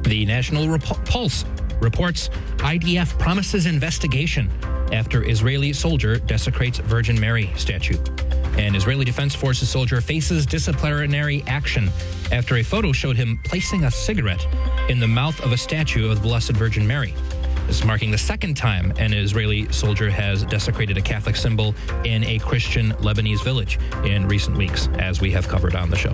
The National Pulse reports IDF promises investigation after Israeli soldier desecrates Virgin Mary statue. An Israeli Defense Forces soldier faces disciplinary action after a photo showed him placing a cigarette in the mouth of a statue of the Blessed Virgin Mary. This is marking the second time an Israeli soldier has desecrated a Catholic symbol in a Christian Lebanese village in recent weeks, as we have covered on the show.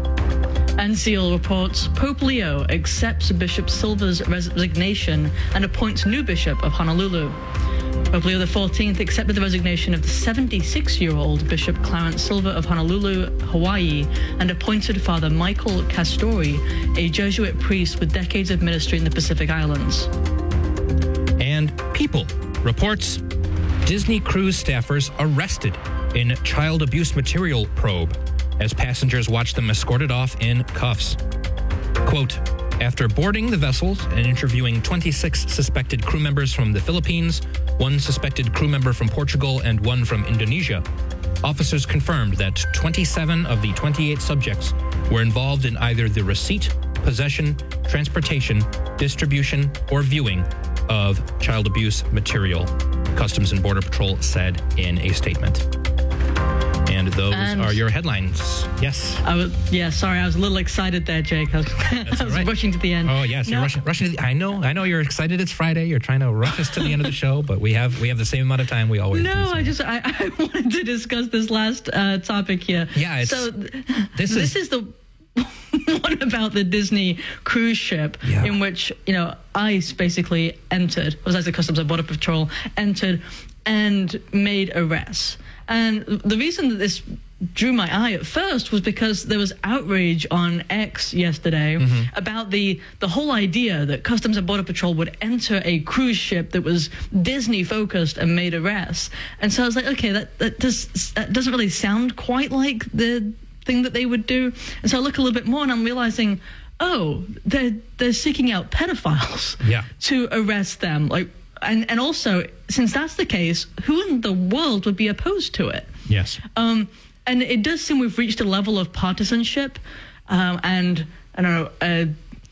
NCL reports Pope Leo accepts Bishop Silva's resignation and appoints new bishop of Honolulu. Pope Leo XIV accepted the resignation of the 76-year-old Bishop Clarence Silva of Honolulu, Hawaii, and appointed Father Michael Castori, a Jesuit priest with decades of ministry in the Pacific Islands. And People reports Disney cruise staffers arrested in child abuse material probe as passengers watch them escorted off in cuffs. Quote, after boarding the vessels and interviewing 26 suspected crew members from the Philippines, one suspected crew member from Portugal, and one from Indonesia, officers confirmed that 27 of the 28 subjects were involved in either the receipt, possession, transportation, distribution, or viewing of child abuse material, Customs and Border Patrol said in a statement. And those are your headlines. Yes. Sorry, I was a little excited there, Jake. I was rushing to the end. Oh, yes, you're rushing to the I know you're excited it's Friday. You're trying to rush us to the end of the show, but we have the same amount of time we always do. No, I wanted to discuss this last topic here. Yeah, this is the one about the Disney cruise ship in which, ICE basically entered, was the Customs and Border Patrol, entered and made arrests. And the reason that this drew my eye at first was because there was outrage on X yesterday about the whole idea that Customs and Border Patrol would enter a cruise ship that was Disney focused and made arrests. And so I was like, okay, that doesn't really sound quite like the thing that they would do. And so I look a little bit more and I'm realizing, they're seeking out pedophiles to arrest them. And also, since that's the case, who in the world would be opposed to it? Yes. And it does seem we've reached a level of partisanship and, I don't know,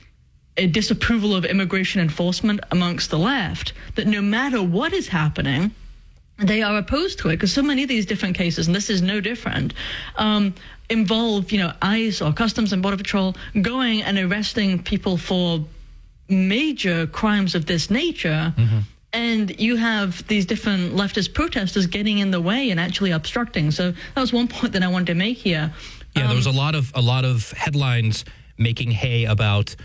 a disapproval of immigration enforcement amongst the left that no matter what is happening, they are opposed to it. Because so many of these different cases, and this is no different, involve, ICE or Customs and Border Patrol going and arresting people for major crimes of this nature. And you have these different leftist protesters getting in the way and actually obstructing. So that was one point that I wanted to make here. Yeah, there was a lot of headlines making hay about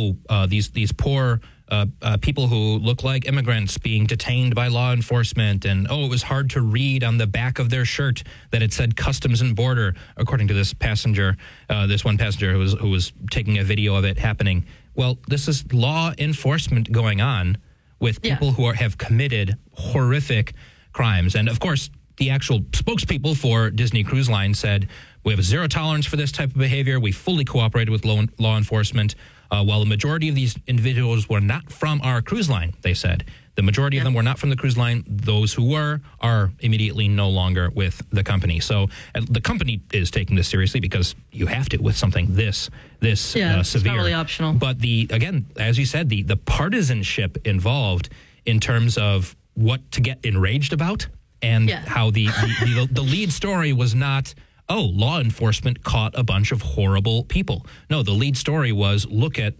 these poor people who look like immigrants being detained by law enforcement, and it was hard to read on the back of their shirt that it said Customs and Border, according to this passenger, this one passenger who was taking a video of it happening. Well, this is law enforcement going on with people who have committed horrific crimes. And, of course, the actual spokespeople for Disney Cruise Line said, we have zero tolerance for this type of behavior. We fully cooperated with law enforcement. While the majority of these individuals were not from our cruise line, they said. The majority of them were not from the cruise line. Those who were are immediately no longer with the company. So the company is taking this seriously because you have to with something this severe. It's not really optional. But again, as you said, the partisanship involved in terms of what to get enraged about and how the lead story was not, law enforcement caught a bunch of horrible people. No, the lead story was look at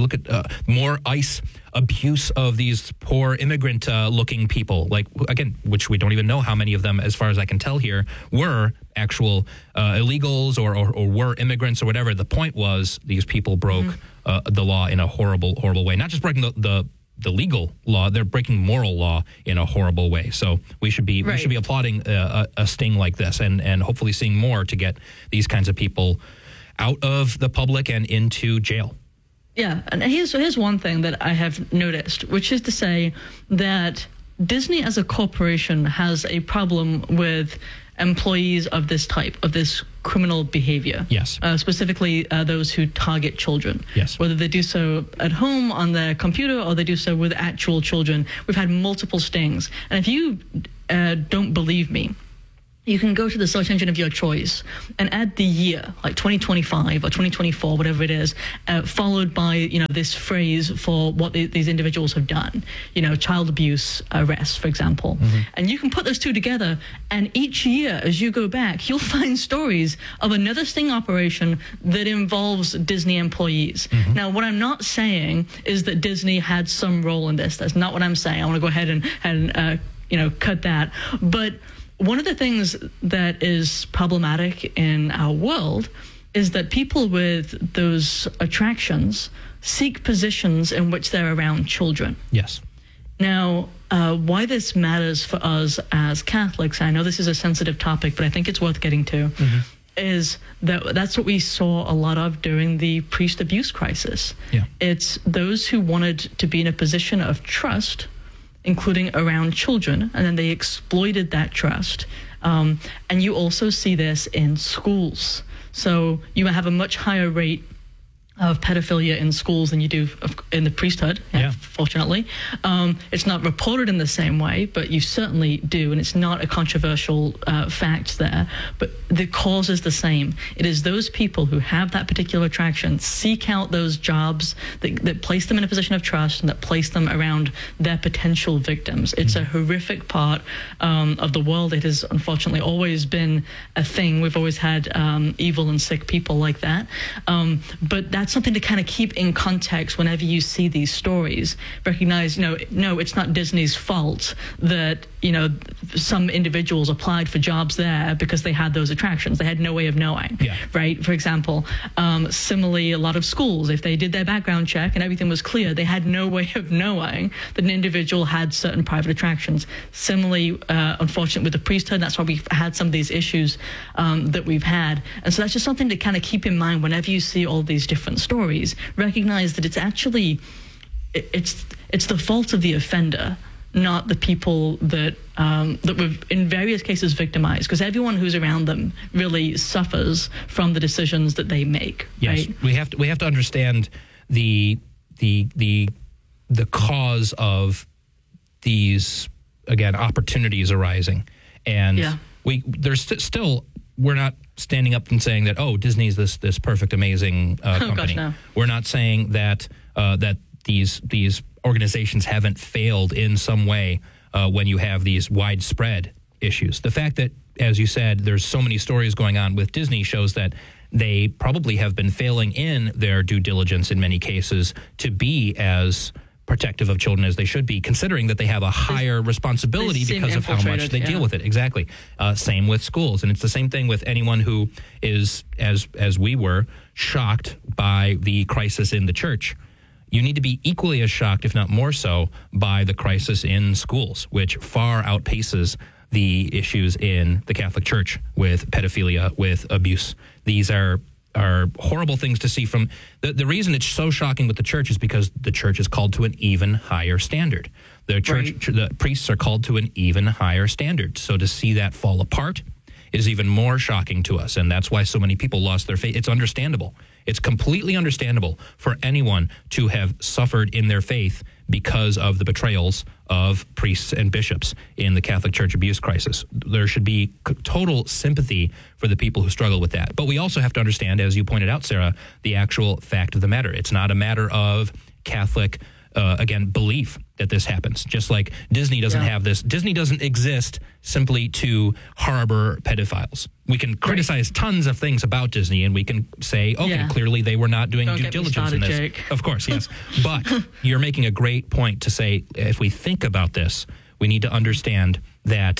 more ICE abuse of these poor immigrant-looking people, which we don't even know how many of them, as far as I can tell here, were actual illegals or were immigrants or whatever. The point was these people broke the law in a horrible, horrible way. Not just breaking the legal law, they're breaking moral law in a horrible way. So we should be applauding a sting like this and hopefully seeing more to get these kinds of people out of the public and into jail. Yeah, and here's one thing that I have noticed, which is to say that Disney as a corporation has a problem with employees of this type, of this criminal behavior. Yes. Specifically those who target children. Yes. Whether they do so at home on their computer or they do so with actual children. We've had multiple stings. And if you don't believe me, you can go to the search engine of your choice and add the year, like 2025 or 2024, whatever it is, followed by, this phrase for what these individuals have done, child abuse arrest, for example. Mm-hmm. And you can put those two together, and each year as you go back, you'll find stories of another sting operation that involves Disney employees. Mm-hmm. Now, what I'm not saying is that Disney had some role in this. That's not what I'm saying. I want to go ahead and cut that. But one of the things that is problematic in our world is that people with those attractions seek positions in which they're around children. Yes. Now, why this matters for us as Catholics, I know this is a sensitive topic, but I think it's worth getting to, mm-hmm. is that's what we saw a lot of during the priest abuse crisis. Yeah. It's those who wanted to be in a position of trust, including around children, and then they exploited that trust. And you also see this in schools. So you have a much higher rate of pedophilia in schools than you do in the priesthood, fortunately. It's not reported in the same way, but you certainly do, and it's not a controversial fact there. But the cause is the same. It is those people who have that particular attraction, seek out those jobs that place them in a position of trust and that place them around their potential victims. It's a horrific part of the world. It has unfortunately always been a thing. We've always had evil and sick people like that. But that's something to kind of keep in context whenever you see these stories. Recognize, no, it's not Disney's fault that, some individuals applied for jobs there because they had those attractions. They had no way of knowing, right? For example, similarly, a lot of schools, if they did their background check and everything was clear, they had no way of knowing that an individual had certain private attractions. Similarly, unfortunately, with the priesthood, that's why we've had some of these issues that we've had. And so that's just something to kind of keep in mind whenever you see all these different stories. Recognize that it's actually, it's the fault of the offender, not the people that were in various cases victimized, because everyone who's around them really suffers from the decisions that they make. Yes, right? we have to understand the cause of these, again, opportunities arising, and we're not standing up and saying that, Disney's this perfect, amazing company. Gosh, no. We're not saying that that these organizations haven't failed in some way when you have these widespread issues. The fact that, as you said, there's so many stories going on with Disney shows that they probably have been failing in their due diligence in many cases to be as protective of children as they should be, considering that they have a higher responsibility because of how much they deal with it. Exactly. Same with schools. And it's the same thing with anyone who is, as we were, shocked by the crisis in the church. You need to be equally as shocked, if not more so, by the crisis in schools, which far outpaces the issues in the Catholic Church with pedophilia, with abuse. These are horrible things to see from the reason it's so shocking with the church is because the church is called to an even higher standard. The church, the priests are called to an even higher standard. So to see that fall apart is even more shocking to us. And that's why so many people lost their faith. It's understandable. It's completely understandable for anyone to have suffered in their faith because of the betrayals of priests and bishops in the Catholic Church abuse crisis. There should be total sympathy for the people who struggle with that. But we also have to understand, as you pointed out, Sarah, the actual fact of the matter. It's not a matter of Catholic, belief that this happens. Just like Disney doesn't have this. Disney doesn't exist simply to harbor pedophiles. We can criticize tons of things about Disney, and we can say, clearly they were not doing due diligence in this. Jake. Of course, yes. But you're making a great point to say, if we think about this, we need to understand that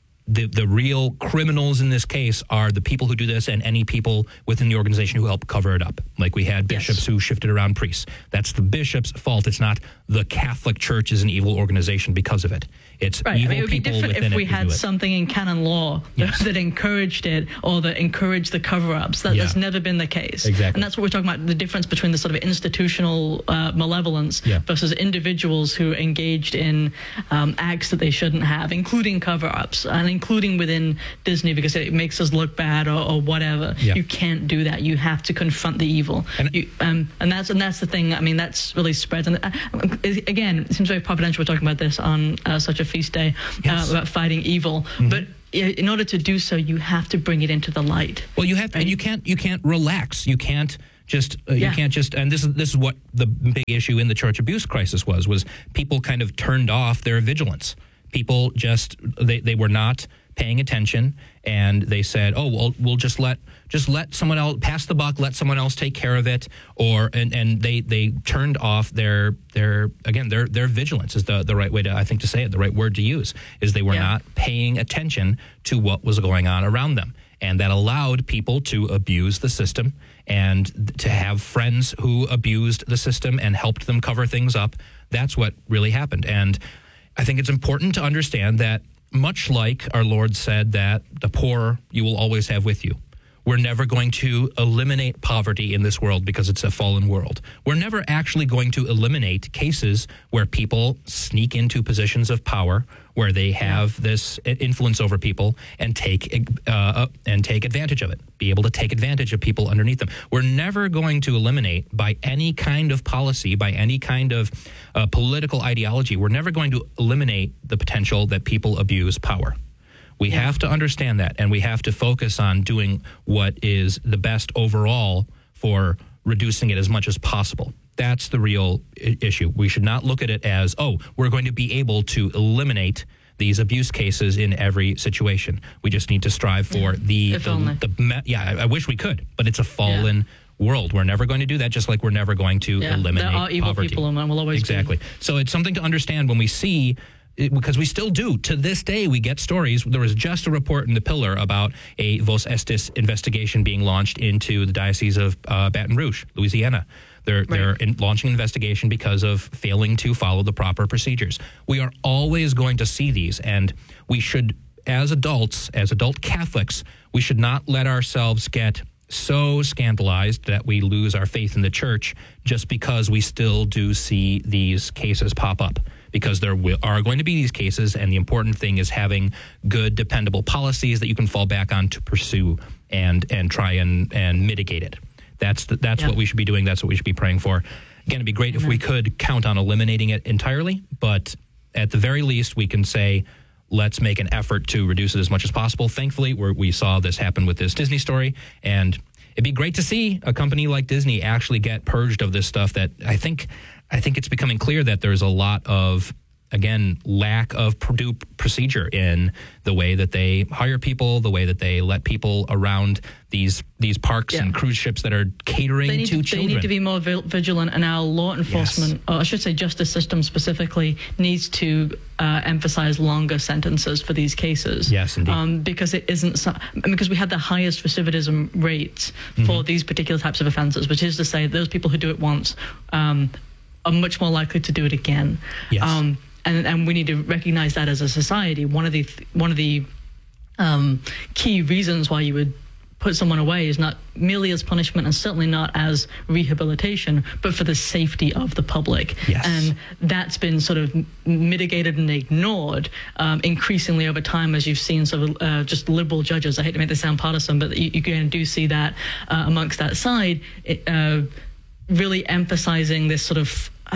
the real criminals in this case are the people who do this and any people within the organization who help cover it up. Like we had bishops who shifted around priests. That's the bishop's fault. It's not the Catholic Church is an evil organization because of it. It's evil it would be people different within if we it had something in canon law that encouraged it or that encouraged the cover-ups. That's never been the case. Exactly. And that's what we're talking about, the difference between the sort of institutional malevolence versus individuals who engaged in acts that they shouldn't have, including cover-ups and including within Disney because it makes us look bad or whatever. Yeah. You can't do that. You have to confront the evil. And that's the thing. I mean, that's really spread. And again, it seems very providential we're talking about this on such a feast day about fighting evil. Mm-hmm. But in order to do so, you have to bring it into the light. Well, you have, right? And you can't relax. You can't just you can't just. And this is what the big issue in the church abuse crisis was people kind of turned off their vigilance. People just they were not paying attention, and they said, "Oh, well, we'll just let someone else pass the buck, let someone else take care of it," and they turned off their vigilance is the right way to, I think, to say it. The right word to use is they were not paying attention to what was going on around them, and that allowed people to abuse the system and to have friends who abused the system and helped them cover things up. That's what really happened, and I think it's important to understand that, much like our Lord said that the poor you will always have with you, we're never going to eliminate poverty in this world because it's a fallen world. We're never actually going to eliminate cases where people sneak into positions of power, where they have this influence over people and take advantage of it, be able to take advantage of people underneath them. We're never going to eliminate, by any kind of policy, by any kind of political ideology, we're never going to eliminate the potential that people abuse power. We have to understand that, and we have to focus on doing what is the best overall for reducing it as much as possible. That's the real issue. We should not look at it as, we're going to be able to eliminate these abuse cases in every situation. We just need to strive for I wish we could, but it's a fallen world. We're never going to do that, just like we're never going to eliminate there are evil poverty. People, and will always exactly. be. So it's something to understand when we see, because we still do. To this day, we get stories. There was just a report in The Pillar about a Vos Estis investigation being launched into the Diocese of Baton Rouge, Louisiana. They're launching an investigation because of failing to follow the proper procedures. We are always going to see these, and we should, as adults, as adult Catholics, we should not let ourselves get so scandalized that we lose our faith in the church just because we still do see these cases pop up. Because there are going to be these cases, and the important thing is having good, dependable policies that you can fall back on to pursue and try and mitigate it. That's what we should be doing. That's what we should be praying for. Again, it'd be great if we could count on eliminating it entirely, but at the very least, we can say, let's make an effort to reduce it as much as possible. Thankfully, we saw this happen with this Disney story, and it'd be great to see a company like Disney actually get purged of this stuff that I think it's becoming clear that there's a lot of, again, lack of due procedure in the way that they hire people, the way that they let people around these parks and cruise ships that are catering to children. They need to be more vigilant, and our law enforcement, or I should say justice system specifically, needs to emphasize longer sentences for these cases. Yes, indeed. Because it isn't because we have the highest recidivism rates for these particular types of offenses, which is to say those people who do it once are much more likely to do it again. Yes. And we need to recognize that as a society. One of the key reasons why you would put someone away is not merely as punishment, and certainly not as rehabilitation, but for the safety of the public. Yes. And that's been sort of mitigated and ignored increasingly over time, as you've seen sort of just liberal judges. I hate to make this sound partisan, but you do see that amongst that side, really emphasizing this sort of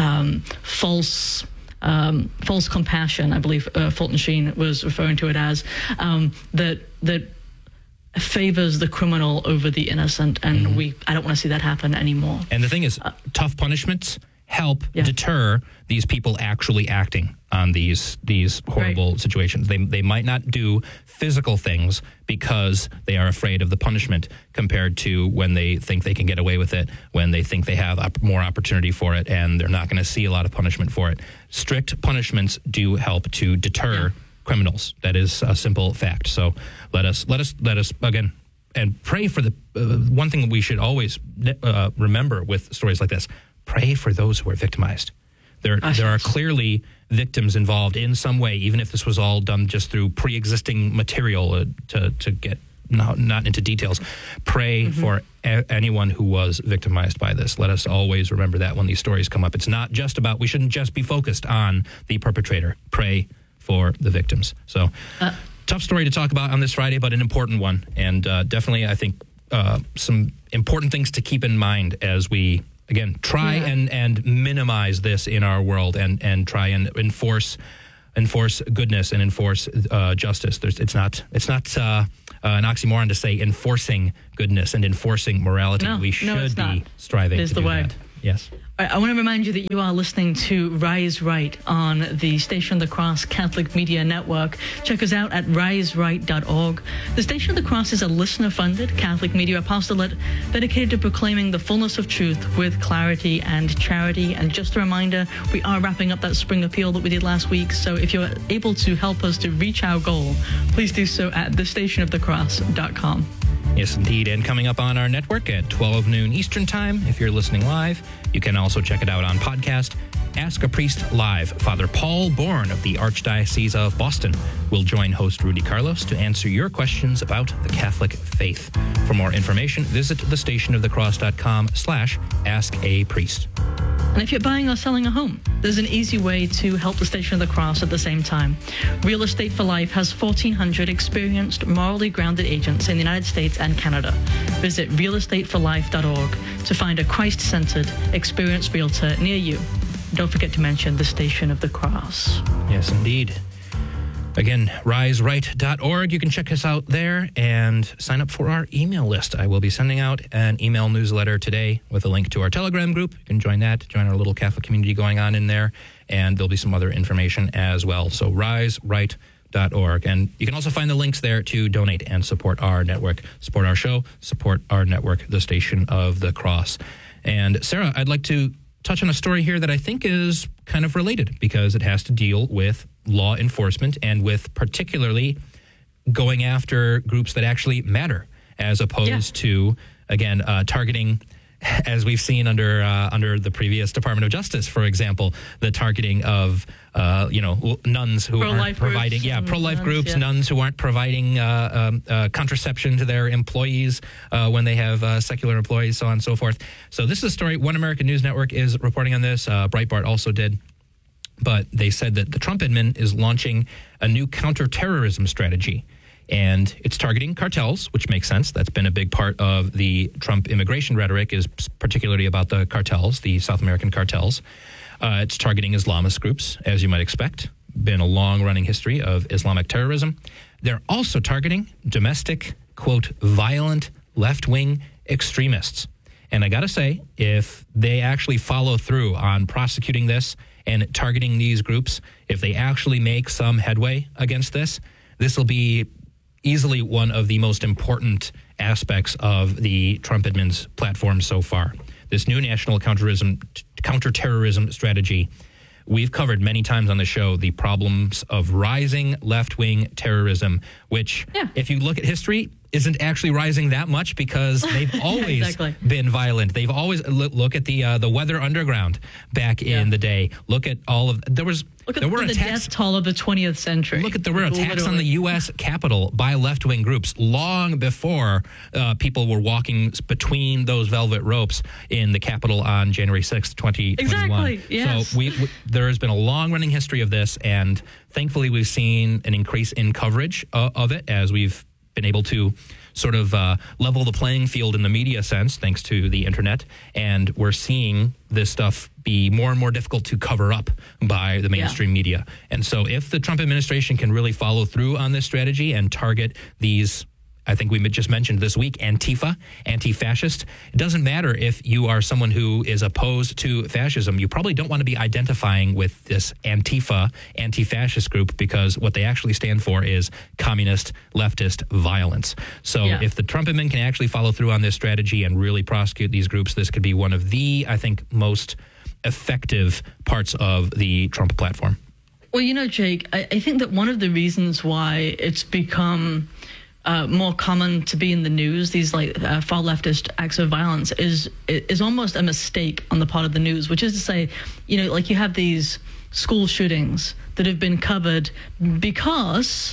false compassion, I believe Fulton Sheen was referring to it as, that favors the criminal over the innocent, and I don't want to see that happen anymore. And the thing is, tough punishments help deter these people actually acting on these horrible situations. They might not do physical things because they are afraid of the punishment, compared to when they think they can get away with it, when they think they have more opportunity for it, and they're not going to see a lot of punishment for it. Strict punishments do help to deter criminals. That is a simple fact. So let us again, and pray for the one thing we should always remember with stories like this: pray for those who are victimized. There are clearly victims involved in some way, even if this was all done just through pre-existing material. To get not into details, pray for anyone who was victimized by this. Let us always remember that when these stories come up. It's not just about, we shouldn't just be focused on the perpetrator. Pray for the victims. So tough story to talk about on this Friday, but an important one, and definitely I think some important things to keep in mind as we, again, try and minimize this in our world, and try and enforce enforce goodness and enforce justice. It's not an oxymoron to say enforcing goodness and enforcing morality. We should be striving to do that. Yes. I want to remind you that you are listening to Rise Right on the Station of the Cross Catholic Media Network. Check us out at riseright.org. The Station of the Cross is a listener-funded Catholic media apostolate dedicated to proclaiming the fullness of truth with clarity and charity. And just a reminder, we are wrapping up that spring appeal that we did last week. So if you're able to help us to reach our goal, please do so at thestationofthecross.com. Yes, indeed. And coming up on our network at 12 noon Eastern Time, if you're listening live, you can also check it out on podcast. Ask a Priest Live. Father Paul Bourne of the Archdiocese of Boston will join host Rudy Carlos to answer your questions about the Catholic faith. For more information, visit thestationofthecross.com/askapriest. And if you're buying or selling a home, there's an easy way to help the Station of the Cross at the same time. Real Estate for Life has 1,400 experienced, morally grounded agents in the United States and Canada. Visit realestateforlife.org to find a Christ-centered, experienced realtor near you. Don't forget to mention the Station of the Cross. Yes, indeed. Again, riseright.org. You can check us out there and sign up for our email list. I will be sending out an email newsletter today with a link to our Telegram group. You can join that, join our little Catholic community going on in there, and there'll be some other information as well. So riseright.org. And you can also find the links there to donate and support our network, support our show, support our network, the Station of the Cross. And Sarah, I'd like to touch on a story here that I think is kind of related because it has to deal with law enforcement and with particularly going after groups that actually matter as opposed to, again, targeting, as we've seen under the previous Department of Justice, for example, the targeting of, nuns who aren't providing, pro-life groups, nuns who aren't providing contraception to their employees when they have secular employees, so on and so forth. So this is a story. One American News Network is reporting on this. Breitbart also did. But they said that the Trump admin is launching a new counterterrorism strategy. And it's targeting cartels, which makes sense. That's been a big part of the Trump immigration rhetoric, is particularly about the cartels, the South American cartels. It's targeting Islamist groups, as you might expect. Been a long-running history of Islamic terrorism. They're also targeting domestic, quote, violent left-wing extremists. And I got to say, if they actually follow through on prosecuting this and targeting these groups, if they actually make some headway against this, this will be easily one of the most important aspects of the Trump admin's platform so far. This new national counterterrorism strategy, we've covered many times on the show the problems of rising left-wing terrorism, which, if you look at history, isn't actually rising that much because they've always been violent. They've always look at the Weather Underground back in the day. Look at all of there were the death toll of the 20th century. There were attacks on the U.S. Capitol by left-wing groups long before people were walking between those velvet ropes in the Capitol on January 6th, 2021. Exactly. Yes. So there has been a long-running history of this, and thankfully we've seen an increase in coverage of it as we've been able to sort of level the playing field in the media sense, thanks to the internet. And we're seeing this stuff be more and more difficult to cover up by the mainstream media. And so if the Trump administration can really follow through on this strategy and target these, I think we just mentioned this week, Antifa, anti-fascist. It doesn't matter if you are someone who is opposed to fascism. You probably don't want to be identifying with this Antifa, anti-fascist group, because what they actually stand for is communist, leftist violence. So if the Trump admin can actually follow through on this strategy and really prosecute these groups, this could be one of the, I think, most effective parts of the Trump platform. Well, Jake, I think that one of the reasons why it's become more common to be in the news, these far leftist acts of violence, is almost a mistake on the part of the news, which is to say, you have these school shootings that have been covered because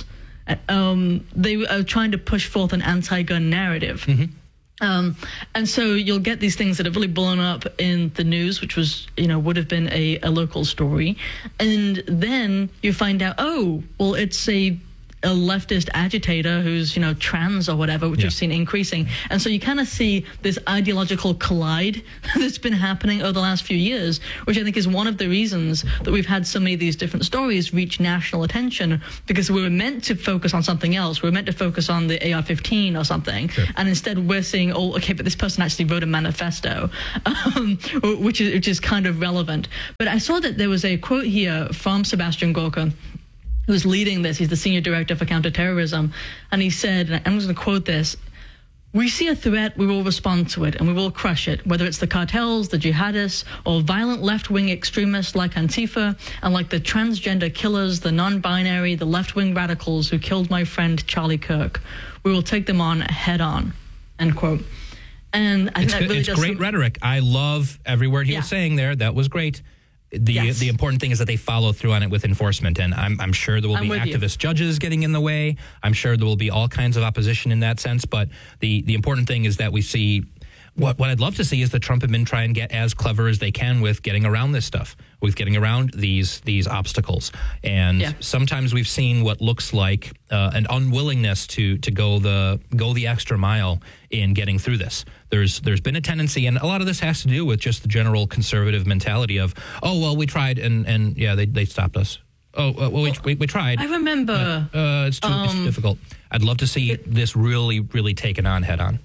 they are trying to push forth an anti-gun narrative. Mm-hmm. And so you'll get these things that have really blown up in the news, which was, would have been a local story. And then you find out, it's a a leftist agitator who's, trans or whatever, which we've seen increasing. And so you kind of see this ideological collide that's been happening over the last few years, which I think is one of the reasons that we've had so many of these different stories reach national attention, because we were meant to focus on something else. We were meant to focus on the AR-15 or something. Sure. And instead we're seeing, but this person actually wrote a manifesto, which is kind of relevant. But I saw that there was a quote here from Sebastian Gorka, who's leading this. He's the senior director for counterterrorism. And he said, and I'm just going to quote this, "We see a threat, we will respond to it, and we will crush it, whether it's the cartels, the jihadists, or violent left-wing extremists like Antifa, and like the transgender killers, the non-binary, the left-wing radicals who killed my friend Charlie Kirk. We will take them on head-on," end quote. And I think that really does great rhetoric. I love every word he was saying there. That was great. The important thing is that they follow through on it with enforcement, and I'm sure there will be activist judges getting in the way. I'm sure there will be all kinds of opposition in that sense, but the important thing is that we see what I'd love to see is the Trump admin try and get as clever as they can with getting around this stuff, with getting around these obstacles. And sometimes we've seen what looks like an unwillingness to go the extra mile in getting through this. There's been a tendency, and a lot of this has to do with just the general conservative mentality of, oh, well, we tried, and they stopped us. Oh, well, we tried. I remember. It's difficult. I'd love to see this really, really taken on head on.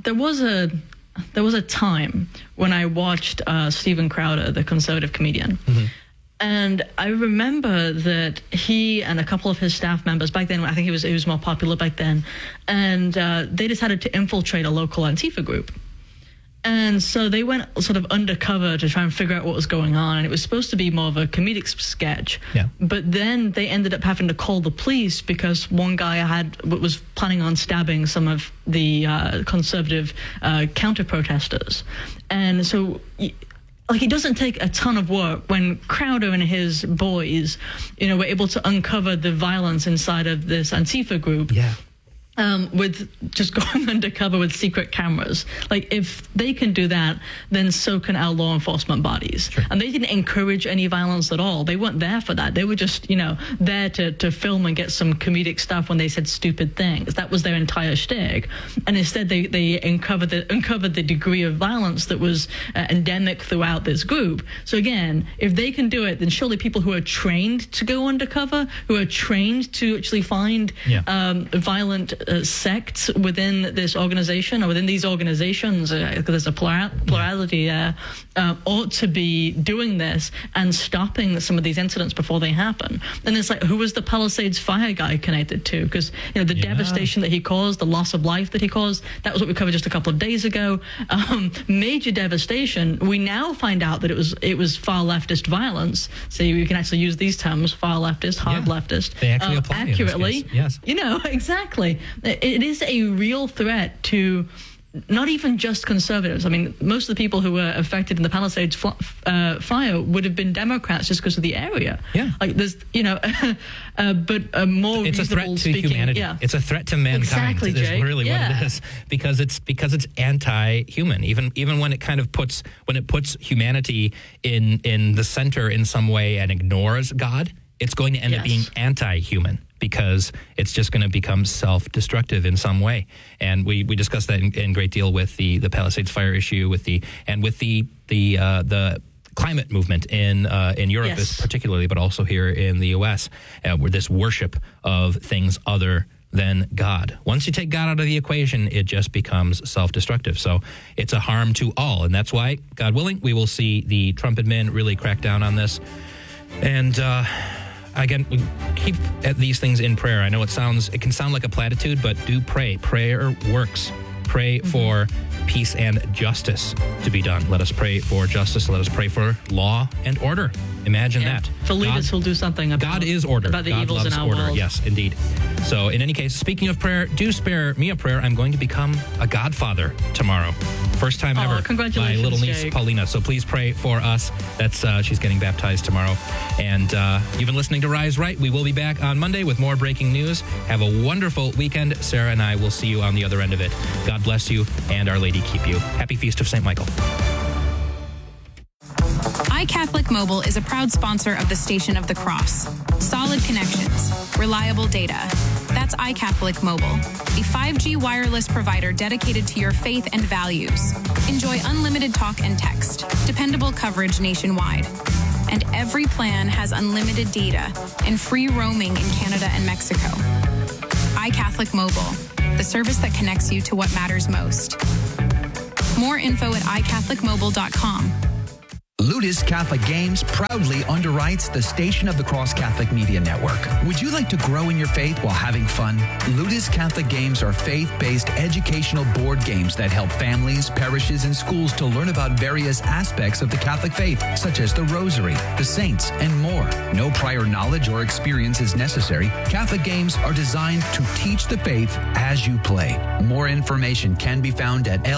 There was a time when I watched Steven Crowder, the conservative comedian. Mm-hmm. And I remember that he and a couple of his staff members back then, I think he was more popular back then, and they decided to infiltrate a local Antifa group. And so they went sort of undercover to try and figure out what was going on. And it was supposed to be more of a comedic sketch. Yeah. But then they ended up having to call the police because one guy was planning on stabbing some of the conservative counter-protesters. And so it doesn't take a ton of work when Crowder and his boys, were able to uncover the violence inside of this Antifa group. Yeah. With just going undercover with secret cameras. Like, if they can do that, then so can our law enforcement bodies. Sure. And they didn't encourage any violence at all. They weren't there for that. They were just, there to film and get some comedic stuff when they said stupid things. That was their entire shtick. And instead, they uncovered the degree of violence that was endemic throughout this group. So again, if they can do it, then surely people who are trained to go undercover, who are trained to actually find violent sects within this organization or within these organizations, because there's a plurality there, ought to be doing this and stopping some of these incidents before they happen. And it's like, who was the Palisades fire guy connected to? Because the devastation that he caused, the loss of life that he caused, that was what we covered just a couple of days ago. Major devastation. We now find out that it was far leftist violence. So you can actually use these terms: far leftist, hard leftist. They actually apply accurately. In this case. Yes. Exactly. It is a real threat to not even just conservatives. I mean, most of the people who were affected in the Palisades fire would have been Democrats just because of the area. Yeah. Like, there's, but more it's a threat to humanity. Yeah. It's a threat to mankind. Exactly, Jake. Is really what it is, because it's anti-human. Even when it puts humanity in the center in some way and ignores God, it's going to end up being anti-human, because it's just going to become self-destructive in some way. And we discussed that in great deal with the Palisades fire issue, with the climate movement in Europe, particularly, but also here in the U.S., where this worship of things other than God. Once you take God out of the equation, it just becomes self-destructive. So it's a harm to all, and that's why, God willing, we will see the Trump admin really crack down on this. And again, we keep these things in prayer. I know it can sound like a platitude, but do pray. Prayer works. Pray for peace and justice to be done. Let us pray for justice. Let us pray for law and order. Imagine that. For leaders who'll do something about God is order. About the God evils loves in our order. world. Yes, indeed. So in any case, speaking of prayer, do spare me a prayer. I'm going to become a godfather tomorrow. First time ever. Congratulations, my little niece, Jake. Paulina. So please pray for us. That's she's getting baptized tomorrow. And you've been listening to Rise Right. We will be back on Monday with more breaking news. Have a wonderful weekend. Sarah and I will see you on the other end of it. God bless you, and Our Lady keep you. Happy Feast of St. Michael. iCatholic Mobile is a proud sponsor of the Station of the Cross. Solid connections, reliable data, That's iCatholic Mobile, a 5G wireless provider dedicated to your faith and values. Enjoy unlimited talk and text, dependable coverage nationwide. And every plan has unlimited data and free roaming in Canada and Mexico. iCatholic Mobile, the service that connects you to what matters most. More info at iCatholicMobile.com. Ludus Catholic Games proudly underwrites the Station of the Cross Catholic Media Network. Would you like to grow in your faith while having fun? Ludus Catholic Games are faith-based educational board games that help families, parishes, and schools to learn about various aspects of the Catholic faith, such as the Rosary, the Saints, and more. No prior knowledge or experience is necessary. Catholic games are designed to teach the faith as you play. More information can be found at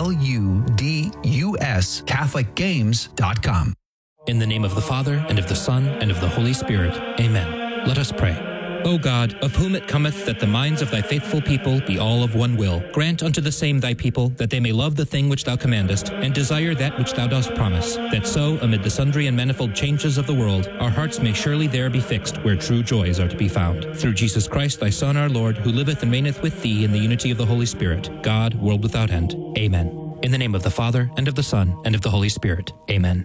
luduscatholicgames.com. In the name of the Father, and of the Son, and of the Holy Spirit. Amen. Let us pray. O God, of whom it cometh that the minds of thy faithful people be all of one will, grant unto the same thy people that they may love the thing which thou commandest, and desire that which thou dost promise, that so, amid the sundry and manifold changes of the world, our hearts may surely there be fixed where true joys are to be found. Through Jesus Christ, thy Son, our Lord, who liveth and reigneth with thee in the unity of the Holy Spirit, God, world without end. Amen. In the name of the Father, and of the Son, and of the Holy Spirit. Amen.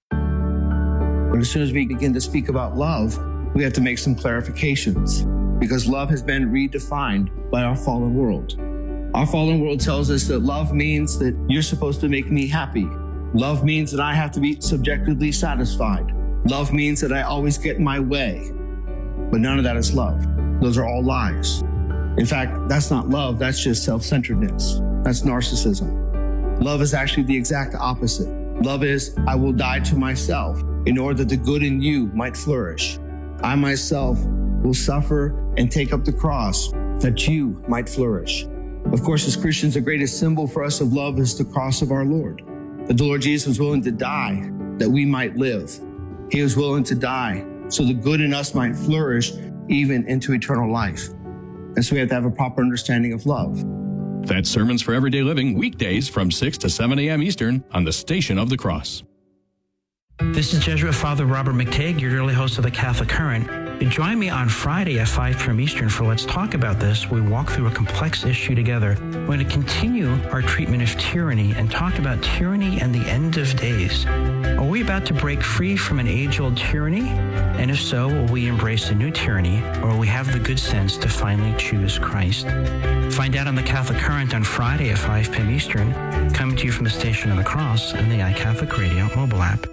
But as soon as we begin to speak about love, we have to make some clarifications, because love has been redefined by our fallen world. Our fallen world tells us that love means that you're supposed to make me happy. Love means that I have to be subjectively satisfied. Love means that I always get my way. But none of that is love. Those are all lies. In fact, that's not love. That's just self-centeredness. That's narcissism. Love is actually the exact opposite. Love is, I will die to myself in order that the good in you might flourish. I myself will suffer and take up the cross that you might flourish. Of course, as Christians, the greatest symbol for us of love is the cross of our Lord. That the Lord Jesus was willing to die that we might live. He was willing to die so the good in us might flourish even into eternal life. And so we have to have a proper understanding of love. That's Sermons for Everyday Living, weekdays from 6 to 7 a.m. Eastern on the Station of the Cross. This is Jesuit Father Robert McTague, your yearly host of the Catholic Current. Join me on Friday at 5 p.m. Eastern for Let's Talk About This. We walk through a complex issue together. We're going to continue our treatment of tyranny and talk about tyranny and the end of days. Are we about to break free from an age-old tyranny? And if so, will we embrace a new tyranny, or will we have the good sense to finally choose Christ? Find out on the Catholic Current on Friday at 5 p.m. Eastern, coming to you from the Station of the Cross and the iCatholic Radio mobile app.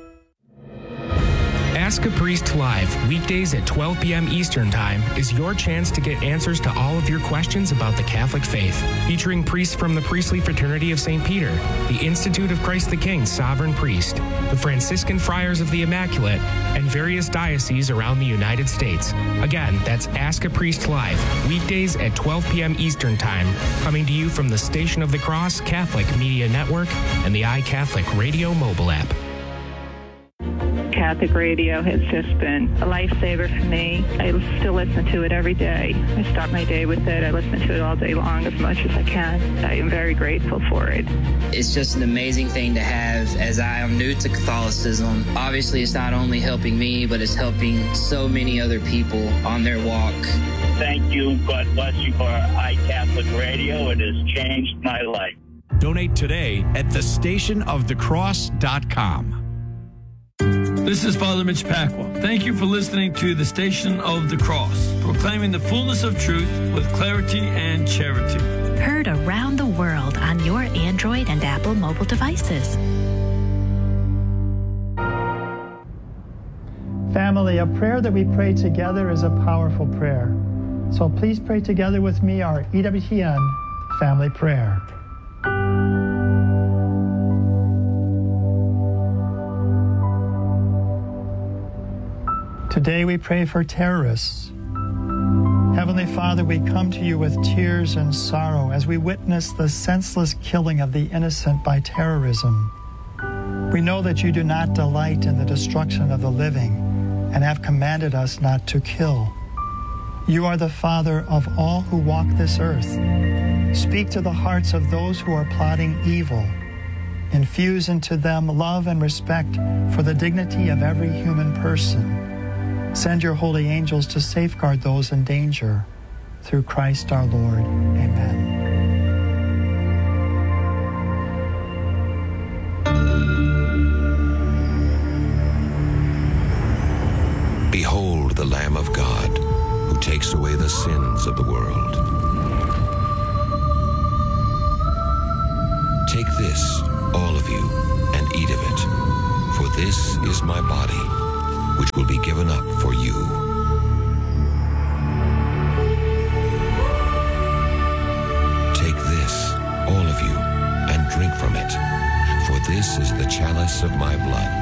Ask a Priest Live, weekdays at 12 p.m. Eastern Time, is your chance to get answers to all of your questions about the Catholic faith. Featuring priests from the Priestly Fraternity of St. Peter, the Institute of Christ the King Sovereign Priest, the Franciscan Friars of the Immaculate, and various dioceses around the United States. Again, that's Ask a Priest Live, weekdays at 12 p.m. Eastern Time, coming to you from the Station of the Cross Catholic Media Network and the iCatholic Radio mobile app. Catholic radio has just been a lifesaver for me. I still listen to it every day. I start my day with it. I listen to it all day long as much as I can. I am very grateful for it. It's just an amazing thing to have, as I am new to Catholicism. Obviously, it's not only helping me, but it's helping so many other people on their walk. Thank you. God bless you for iCatholic Radio. It has changed my life. Donate today at thestationofthecross.com. This is Father Mitch Pacwa. Thank you for listening to the Station of the Cross, proclaiming the fullness of truth with clarity and charity. Heard around the world on your Android and Apple mobile devices. Family, a prayer that we pray together is a powerful prayer. So please pray together with me our EWTN family prayer. Today we pray for terrorists. Heavenly Father, we come to you with tears and sorrow as we witness the senseless killing of the innocent by terrorism. We know that you do not delight in the destruction of the living and have commanded us not to kill. You are the Father of all who walk this earth. Speak to the hearts of those who are plotting evil. Infuse into them love and respect for the dignity of every human person. Send your holy angels to safeguard those in danger. through Christ our Lord. Amen. Behold the Lamb of God, who takes away the sins of the world. Take this, all of you, and eat of it, for this is my body, which will be given up for you. Take this, all of you, and drink from it, for this is the chalice of my blood.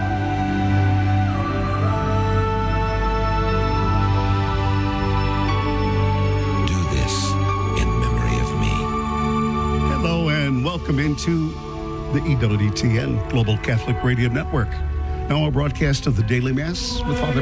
Welcome into the EWTN Global Catholic Radio Network. Now our broadcast of the Daily Mass with Father